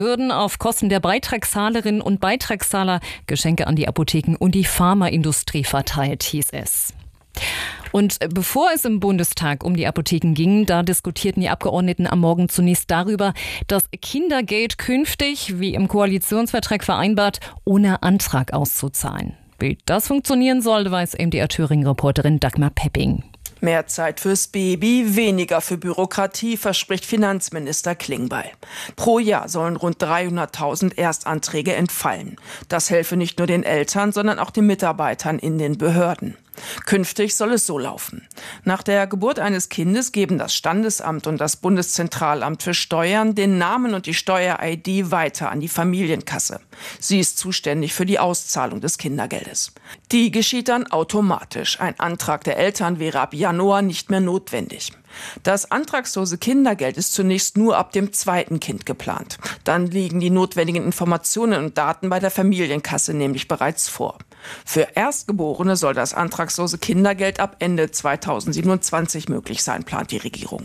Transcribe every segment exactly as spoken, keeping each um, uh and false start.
Würden auf Kosten der Beitragszahlerinnen und Beitragszahler Geschenke an die Apotheken und die Pharmaindustrie verteilt, hieß es. Und bevor es im Bundestag um die Apotheken ging, da diskutierten die Abgeordneten am Morgen zunächst darüber, dass Kindergeld künftig, wie im Koalitionsvertrag vereinbart, ohne Antrag auszuzahlen. Wie das funktionieren soll, weiß M D R-Thüringen-Reporterin Dagmar Pepping. Mehr Zeit fürs Baby, weniger für Bürokratie, verspricht Finanzminister Klingbeil. Pro Jahr sollen rund dreihunderttausend Erstanträge entfallen. Das helfe nicht nur den Eltern, sondern auch den Mitarbeitern in den Behörden. Künftig soll es so laufen. Nach der Geburt eines Kindes geben das Standesamt und das Bundeszentralamt für Steuern den Namen und die Steuer-I D weiter an die Familienkasse. Sie ist zuständig für die Auszahlung des Kindergeldes. Die geschieht dann automatisch. Ein Antrag der Eltern wäre ab Januar nicht mehr notwendig. Das antragslose Kindergeld ist zunächst nur ab dem zweiten Kind geplant. Dann liegen die notwendigen Informationen und Daten bei der Familienkasse nämlich bereits vor. Für Erstgeborene soll das antragslose Kindergeld ab Ende zweitausendsiebenundzwanzig möglich sein, plant die Regierung.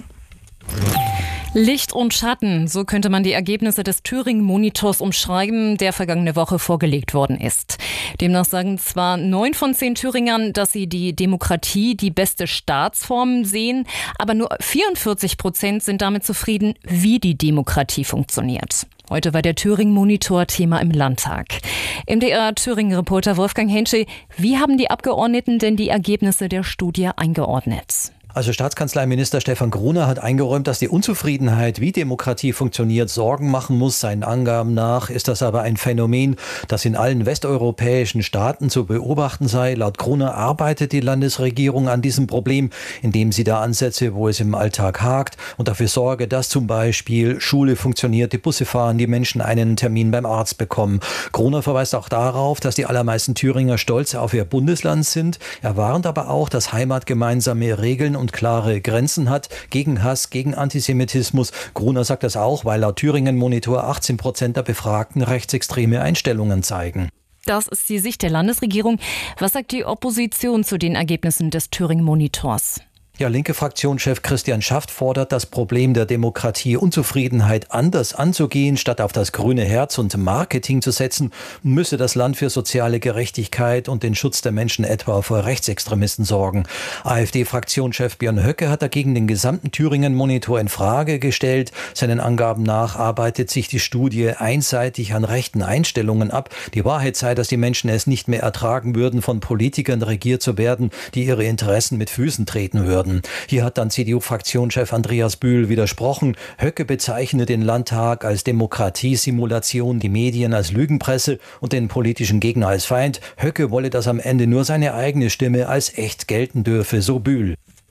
Licht und Schatten, so könnte man die Ergebnisse des Thüringen-Monitors umschreiben, der vergangene Woche vorgelegt worden ist. Demnach sagen zwar neun von zehn Thüringern, dass sie die Demokratie die beste Staatsform sehen, aber nur vierundvierzig Prozent sind damit zufrieden, wie die Demokratie funktioniert. Heute war der Thüringen-Monitor Thema im Landtag. M D R-Thüringen-Reporter Wolfgang Henschel, wie haben die Abgeordneten denn die Ergebnisse der Studie eingeordnet? Also Staatskanzleiminister Stefan Gruner hat eingeräumt, dass die Unzufriedenheit, wie Demokratie funktioniert, Sorgen machen muss. Seinen Angaben nach ist das aber ein Phänomen, das in allen westeuropäischen Staaten zu beobachten sei. Laut Gruner arbeitet die Landesregierung an diesem Problem, indem sie da ansetze, wo es im Alltag hakt und dafür sorge, dass zum Beispiel Schule funktioniert, die Busse fahren, die Menschen einen Termin beim Arzt bekommen. Gruner verweist auch darauf, dass die allermeisten Thüringer stolz auf ihr Bundesland sind. Er warnt aber auch, dass Heimat gemeinsame Regeln und und klare Grenzen hat gegen Hass, gegen Antisemitismus. Gruner sagt das auch, weil laut Thüringen-Monitor achtzehn Prozent der Befragten rechtsextreme Einstellungen zeigen. Das ist die Sicht der Landesregierung. Was sagt die Opposition zu den Ergebnissen des Thüringen-Monitors? Ja, linke Fraktionschef Christian Schaft fordert, das Problem der Demokratieunzufriedenheit anders anzugehen. Statt auf das grüne Herz und Marketing zu setzen, müsse das Land für soziale Gerechtigkeit und den Schutz der Menschen etwa vor Rechtsextremisten sorgen. AfD-Fraktionschef Björn Höcke hat dagegen den gesamten Thüringen-Monitor in Frage gestellt. Seinen Angaben nach arbeitet sich die Studie einseitig an rechten Einstellungen ab. Die Wahrheit sei, dass die Menschen es nicht mehr ertragen würden, von Politikern regiert zu werden, die ihre Interessen mit Füßen treten würden. Hier hat dann C D U-Fraktionschef Andreas Bühl widersprochen. Höcke bezeichnet den Landtag als Demokratiesimulation, die Medien als Lügenpresse und den politischen Gegner als Feind. Höcke wolle, dass am Ende nur seine eigene Stimme als echt gelten dürfe, so Bühl.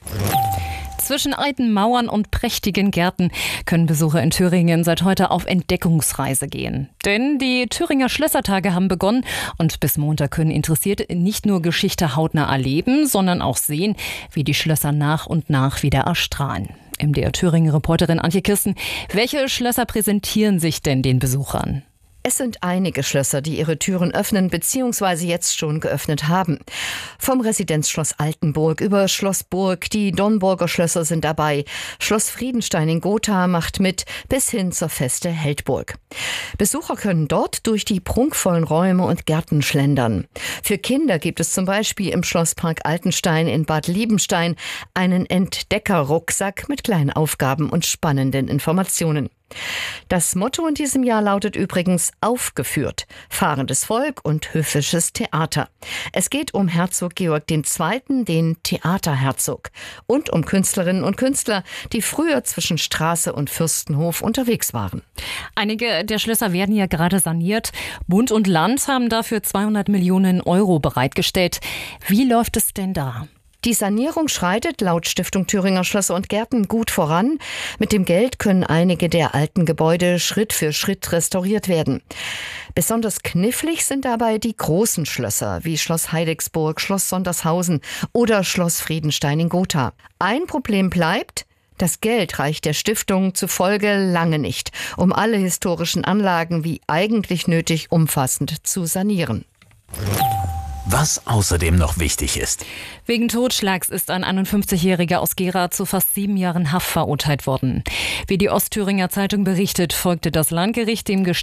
Zwischen alten Mauern und prächtigen Gärten können Besucher in Thüringen seit heute auf Entdeckungsreise gehen. Denn die Thüringer Schlössertage haben begonnen und bis Montag können Interessierte nicht nur Geschichte hautnah erleben, sondern auch sehen, wie die Schlösser nach und nach wieder erstrahlen. M D R-Thüringen-Reporterin Antje Kirsten, welche Schlösser präsentieren sich denn den Besuchern? Es sind einige Schlösser, die ihre Türen öffnen bzw. jetzt schon geöffnet haben. Vom Residenzschloss Altenburg über Schloss Burg, die Dornburger Schlösser sind dabei. Schloss Friedenstein in Gotha macht mit, bis hin zur Feste Heldburg. Besucher können dort durch die prunkvollen Räume und Gärten schlendern. Für Kinder gibt es zum Beispiel im Schlosspark Altenstein in Bad Liebenstein einen Entdeckerrucksack mit kleinen Aufgaben und spannenden Informationen. Das Motto in diesem Jahr lautet übrigens aufgeführt, fahrendes Volk und höfisches Theater. Es geht um Herzog Georg der Zweite., den Theaterherzog, und um Künstlerinnen und Künstler, die früher zwischen Straße und Fürstenhof unterwegs waren. Einige der Schlösser werden ja gerade saniert. Bund und Land haben dafür zweihundert Millionen Euro bereitgestellt. Wie läuft es denn da? Die Sanierung schreitet laut Stiftung Thüringer Schlösser und Gärten gut voran. Mit dem Geld können einige der alten Gebäude Schritt für Schritt restauriert werden. Besonders knifflig sind dabei die großen Schlösser wie Schloss Heidecksburg, Schloss Sondershausen oder Schloss Friedenstein in Gotha. Ein Problem bleibt: Das Geld reicht der Stiftung zufolge lange nicht, um alle historischen Anlagen wie eigentlich nötig umfassend zu sanieren. Was außerdem noch wichtig ist. Wegen Totschlags ist ein einundfünfzigjähriger aus Gera zu fast sieben Jahren Haft verurteilt worden. Wie die Ostthüringer Zeitung berichtet, folgte das Landgericht dem